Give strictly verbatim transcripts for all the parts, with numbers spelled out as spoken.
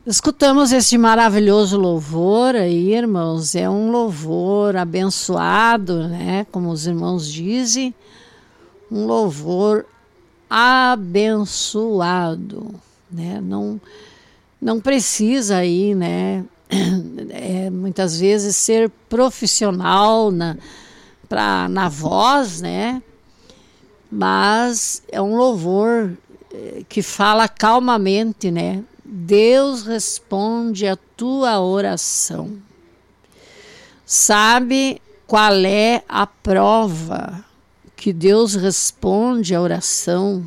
Escutamos esse maravilhoso louvor aí, irmãos. É um louvor abençoado, né? Como os irmãos dizem, um louvor abençoado, né? Não, não precisa aí, né? É, muitas vezes ser profissional na, pra, na voz, né? Mas é um louvor que fala calmamente, né? Deus responde a tua oração. Sabe qual é a prova que Deus responde a oração?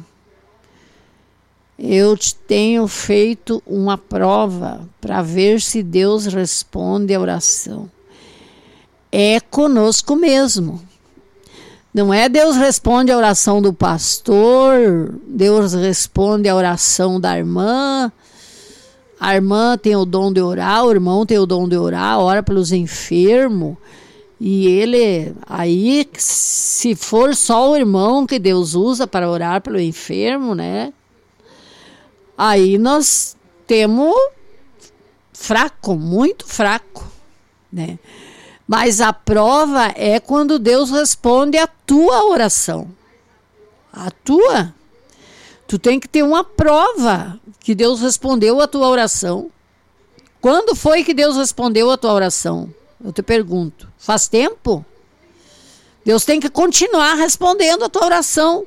Eu te tenho feito uma prova para ver se Deus responde a oração. É conosco mesmo. Não é Deus responde a oração do pastor, Deus responde a oração da irmã. A irmã tem o dom de orar, o irmão tem o dom de orar, ora pelos enfermos. E ele, aí, se for só o irmão que Deus usa para orar pelo enfermo, né? Aí nós temos fraco, muito fraco, né? Mas a prova é quando Deus responde a tua oração. A tua. Tu tem que ter uma prova que Deus respondeu a tua oração. Quando foi que Deus respondeu a tua oração? Eu te pergunto. Faz tempo? Deus tem que continuar respondendo a tua oração.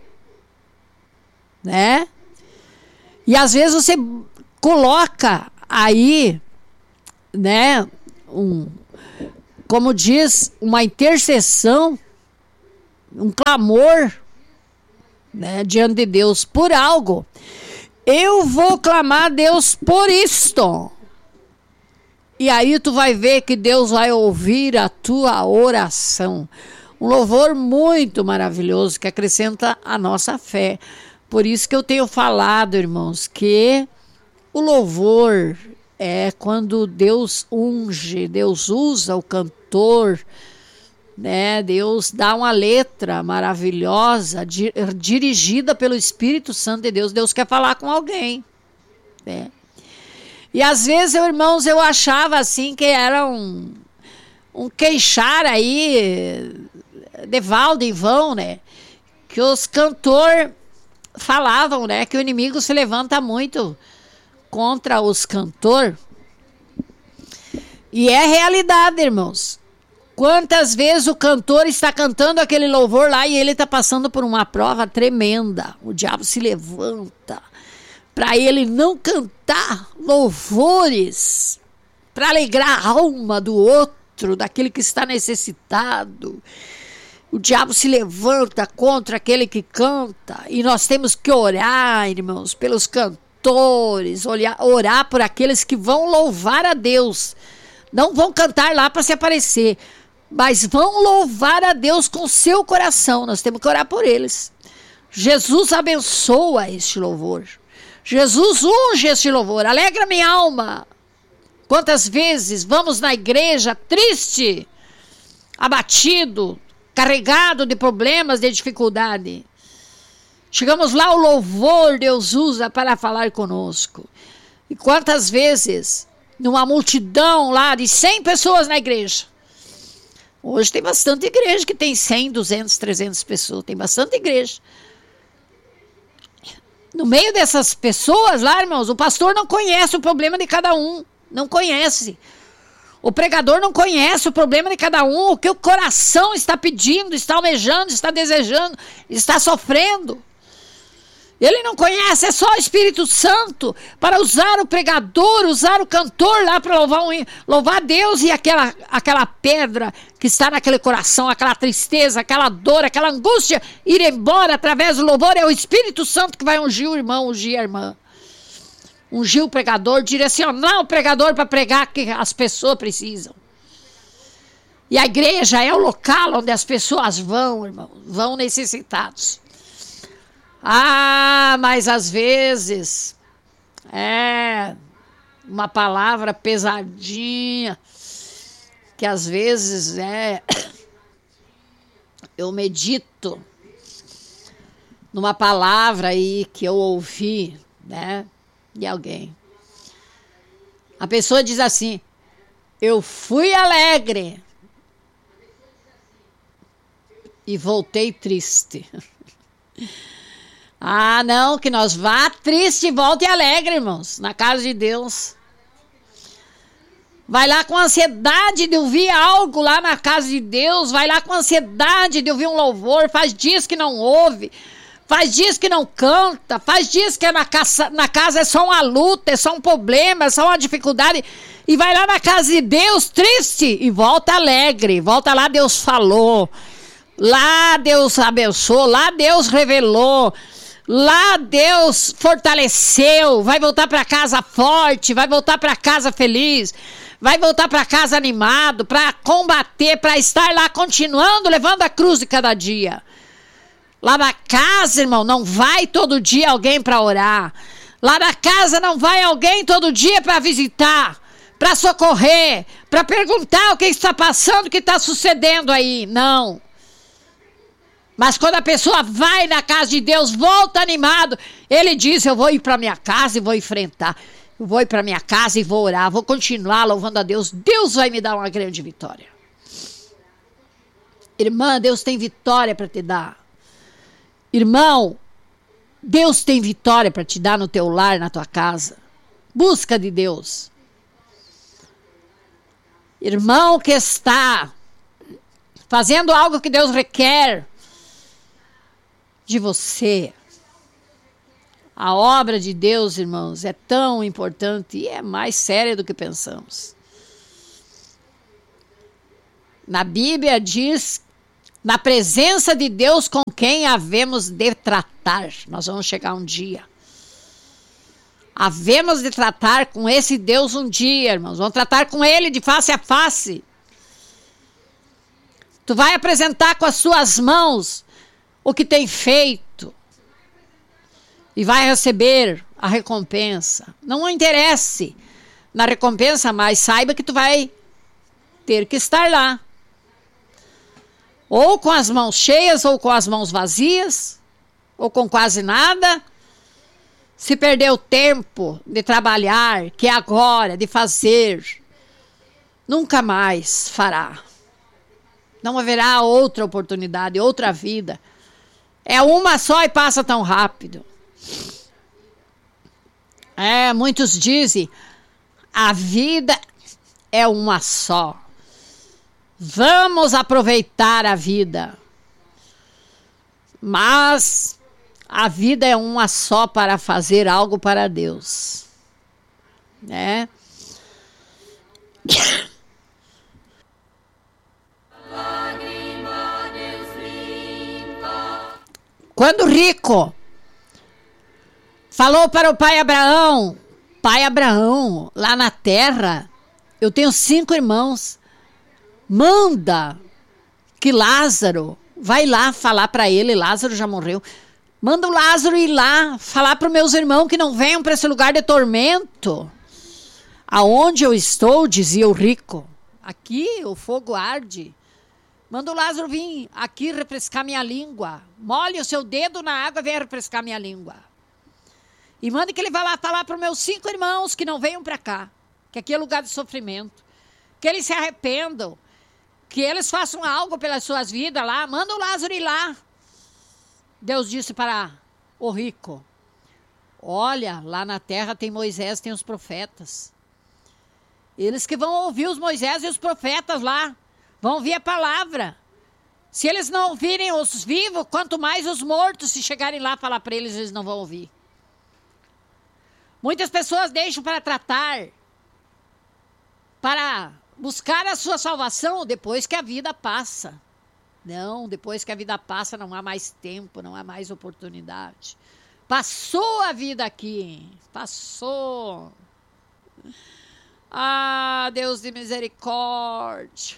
Né? E às vezes você coloca aí, né, um, como diz, uma intercessão, um clamor, né, diante de Deus por algo. Eu vou clamar a Deus por isto. E aí tu vai ver que Deus vai ouvir a tua oração. Um louvor muito maravilhoso que acrescenta a nossa fé. Por isso que eu tenho falado, irmãos, que o louvor é quando Deus unge, Deus usa o cantor, né? Deus dá uma letra maravilhosa, di- dirigida pelo Espírito Santo de Deus. Deus quer falar com alguém, né? E às vezes, eu, irmãos, eu achava assim que era um, um queixar aí de Valdo e vão, né? Que os cantores falavam, né? Que o inimigo se levanta muito contra os cantores. E é realidade, irmãos. Quantas vezes o cantor está cantando aquele louvor lá e ele está passando por uma prova tremenda. O diabo se levanta para ele não cantar louvores, para alegrar a alma do outro, daquele que está necessitado. O diabo se levanta contra aquele que canta. E nós temos que orar, irmãos, pelos cantores, orar, orar por aqueles que vão louvar a Deus. Não vão cantar lá para se aparecer, mas vão louvar a Deus com seu coração. Nós temos que orar por eles. Jesus abençoa este louvor. Jesus unge este louvor. Alegra minha alma. Quantas vezes vamos na igreja triste, abatido, carregado de problemas, de dificuldade. Chegamos lá, o louvor Deus usa para falar conosco. E quantas vezes, numa multidão lá de cem pessoas na igreja. Hoje tem bastante igreja que tem cem, duzentas, trezentas pessoas. Tem bastante igreja. No meio dessas pessoas lá, irmãos, o pastor não conhece o problema de cada um. Não conhece. O pregador não conhece o problema de cada um, o que o coração está pedindo, está almejando, está desejando, está sofrendo. Ele não conhece, é só o Espírito Santo para usar o pregador, usar o cantor lá para louvar, um, louvar a Deus e aquela, aquela pedra que está naquele coração, aquela tristeza, aquela dor, aquela angústia, ir embora através do louvor. É o Espírito Santo que vai ungir o irmão, ungir a irmã. Ungir o pregador, direcionar o pregador para pregar o que as pessoas precisam. E a igreja é o local onde as pessoas vão, irmão, vão necessitados. Ah, mas às vezes é uma palavra pesadinha, que às vezes é, eu medito numa palavra aí que eu ouvi, né, de alguém. A pessoa diz assim: eu fui alegre e voltei triste. Ah, não, que nós vá triste e volte alegre, irmãos, na casa de Deus. Vai lá com ansiedade de ouvir algo lá na casa de Deus. Vai lá com ansiedade de ouvir um louvor. Faz dias que não ouve. Faz dias que não canta. Faz dias que na casa, na casa é só uma luta, é só um problema, é só uma dificuldade. E vai lá na casa de Deus triste e volta alegre. Volta lá, Deus falou. Lá Deus abençoou. Lá Deus revelou. Lá Deus fortaleceu. Vai voltar para casa forte. Vai voltar para casa feliz. Vai voltar para casa animado, para combater, para estar lá continuando, levando a cruz de cada dia. Lá na casa, irmão, não vai todo dia alguém para orar. Lá na casa não vai alguém todo dia para visitar, para socorrer, para perguntar o que está passando, o que está sucedendo aí. Não. Mas quando a pessoa vai na casa de Deus, volta animado, ele diz: eu vou ir para minha casa e vou enfrentar. Eu vou ir para minha casa e vou orar, vou continuar louvando a Deus. Deus vai me dar uma grande vitória. Irmã, Deus tem vitória para te dar. Irmão, Deus tem vitória para te dar no teu lar, na tua casa. Busca de Deus. Irmão que está fazendo algo que Deus requer de você. A obra de Deus, irmãos, é tão importante e é mais séria do que pensamos. Na Bíblia diz, na presença de Deus com quem havemos de tratar. Nós vamos chegar um dia. Havemos de tratar com esse Deus um dia, irmãos. Vamos tratar com Ele de face a face. Tu vai apresentar com as suas mãos o que tem feito. E vai receber a recompensa. Não interesse na recompensa, mas saiba que tu vai ter que estar lá. Ou com as mãos cheias, ou com as mãos vazias, ou com quase nada. Se perder o tempo de trabalhar, que é agora, de fazer, nunca mais fará. Não haverá outra oportunidade, outra vida. É uma só e passa tão rápido. É, muitos dizem, a vida é uma só. Vamos aproveitar a vida. Mas a vida é uma só para fazer algo para Deus. Né? Quando rico falou para o pai Abraão: pai Abraão, lá na terra, eu tenho cinco irmãos. Manda que Lázaro, vai lá falar para ele, Lázaro já morreu. Manda o Lázaro ir lá falar para os meus irmãos que não venham para esse lugar de tormento. Aonde eu estou, dizia o rico, aqui o fogo arde. Manda o Lázaro vir aqui refrescar minha língua. Molhe o seu dedo na água e venha refrescar minha língua. E manda que ele vá lá falar para os meus cinco irmãos que não venham para cá. Que aqui é lugar de sofrimento. Que eles se arrependam. Que eles façam algo pelas suas vidas lá. Manda o Lázaro ir lá. Deus disse para o rico: olha, lá na terra tem Moisés, tem os profetas. Eles que vão ouvir os Moisés e os profetas lá. Vão ouvir a palavra. Se eles não ouvirem os vivos, quanto mais os mortos, se chegarem lá falar para eles, eles não vão ouvir. Muitas pessoas deixam para tratar, para buscar a sua salvação depois que a vida passa. Não, depois que a vida passa não há mais tempo, não há mais oportunidade. Passou a vida aqui, passou. Ah, Deus de misericórdia.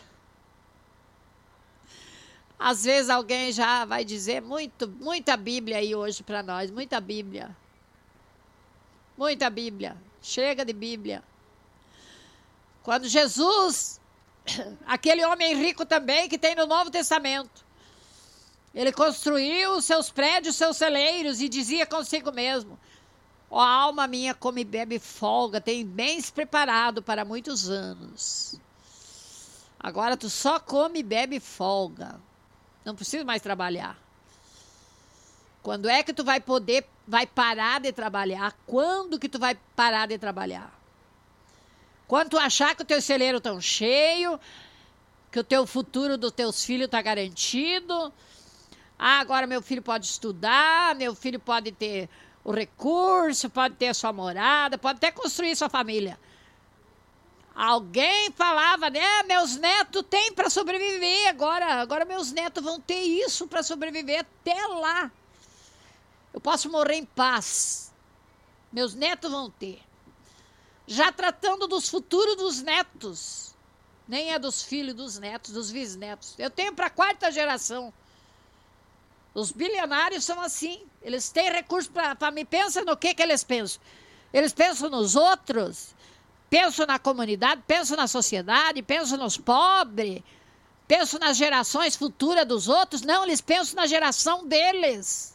Às vezes alguém já vai dizer muito, muita Bíblia aí hoje para nós, muita Bíblia. Muita Bíblia, chega de Bíblia. Quando Jesus, aquele homem rico também que tem no Novo Testamento, ele construiu os seus prédios, seus celeiros e dizia consigo mesmo: Ó alma minha, come e bebe, folga, tem bens preparado para muitos anos. Agora tu só come e bebe, folga. Não precisa mais trabalhar. Quando é que tu vai poder, vai parar de trabalhar? Quando que tu vai parar de trabalhar? Quando tu achar que o teu celeiro está cheio, que o teu futuro dos teus filhos está garantido. Ah, agora meu filho pode estudar, meu filho pode ter o recurso, pode ter a sua morada, pode até construir sua família. Alguém falava, né? Meus netos têm para sobreviver agora. Agora meus netos vão ter isso para sobreviver até lá. Eu posso morrer em paz. Meus netos vão ter. Já tratando dos futuros dos netos. Nem é dos filhos, dos netos, dos bisnetos. Eu tenho para a quarta geração. Os bilionários são assim. Eles têm recursos para mim. Pensa no que, que eles pensam. Eles pensam nos outros, pensam na comunidade, pensam na sociedade, pensam nos pobres, pensam nas gerações futuras dos outros. Não, eles pensam na geração deles.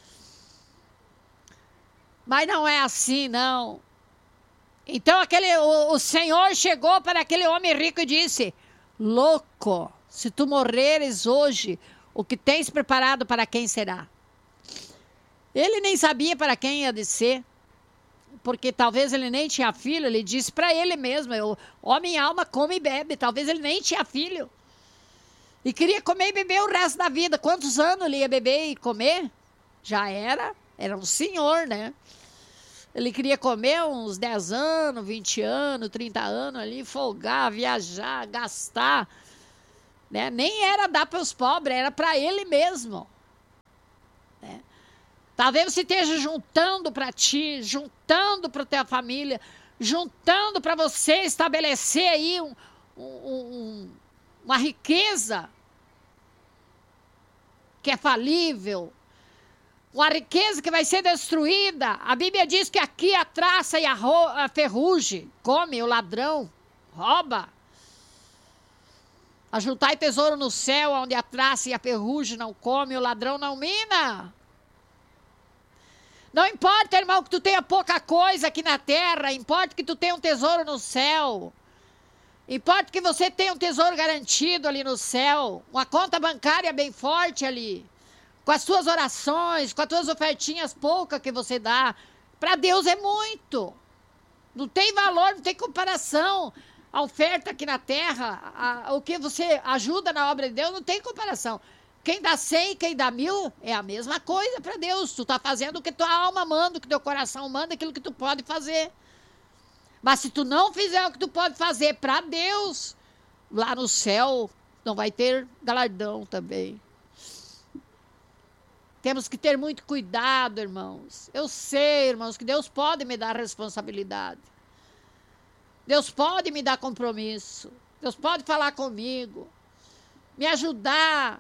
Mas não é assim, não. Então aquele, o, o Senhor chegou para aquele homem rico e disse: louco, se tu morreres hoje, o que tens preparado para quem será? Ele nem sabia para quem ia descer, porque talvez ele nem tinha filho. Ele disse para ele mesmo: eu, homem e alma, come e bebe. Talvez ele nem tinha filho. E queria comer e beber o resto da vida. Quantos anos ele ia beber e comer? Já era, era um senhor, né? Ele queria comer uns dez anos, vinte anos, trinta anos ali, folgar, viajar, gastar. Né? Nem era dar para os pobres, era para ele mesmo. Né? Talvez você esteja juntando para ti, juntando para a tua família, juntando para você estabelecer aí um, um, um, uma riqueza que é falível, uma riqueza que vai ser destruída. A Bíblia diz que aqui a traça e a, ro- a ferrugem come, o ladrão rouba. Ajuntai tesouro no céu, onde a traça e a ferrugem não come, o ladrão não mina. Não importa, irmão, que tu tenha pouca coisa aqui na terra, importa que tu tenha um tesouro no céu. Importa que você tenha um tesouro garantido ali no céu, uma conta bancária bem forte ali, com as suas orações, com as tuas ofertinhas poucas que você dá. Para Deus é muito. Não tem valor, não tem comparação. A oferta aqui na terra, a, o que você ajuda na obra de Deus, não tem comparação. Quem dá cem, quem dá mil, é a mesma coisa para Deus. Tu está fazendo o que tua alma manda, o que teu coração manda, aquilo que tu pode fazer. Mas se tu não fizer o que tu pode fazer para Deus, lá no céu não vai ter galardão também. Temos que ter muito cuidado, irmãos. Eu sei, irmãos, que Deus pode me dar responsabilidade. Deus pode me dar compromisso. Deus pode falar comigo, me ajudar,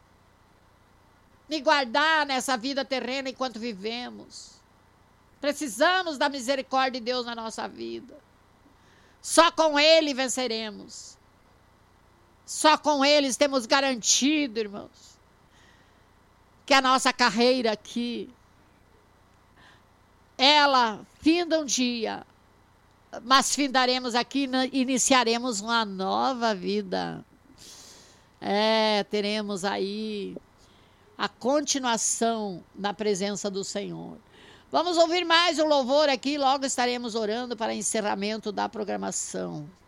me guardar nessa vida terrena enquanto vivemos. Precisamos da misericórdia de Deus na nossa vida. Só com Ele venceremos. Só com Ele temos garantido, irmãos, que a nossa carreira aqui, ela finda um dia, mas findaremos aqui e iniciaremos uma nova vida. É, teremos aí a continuação na presença do Senhor. Vamos ouvir mais um louvor aqui, logo estaremos orando para encerramento da programação.